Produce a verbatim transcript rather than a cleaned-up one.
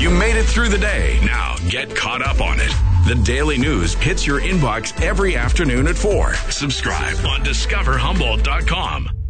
You made it through the day. Now get caught up on it. The Daily News hits your inbox every afternoon at four. Subscribe on discover humboldt dot com.